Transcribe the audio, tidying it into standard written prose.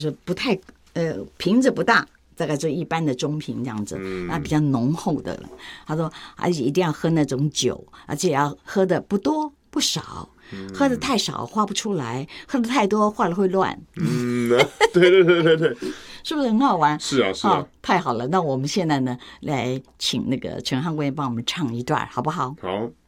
不太瓶子不大，大概就一般的中瓶这样子，那比较浓厚的了。他说，而且一定要喝那种酒，而且要喝的不多不少，喝的太少画不出来，喝的太多画了会乱。 对， 是不是很好玩？ 是啊， 太好了。那我们现在呢，来请那个陈汉威帮我们唱一段，好不好？ 好。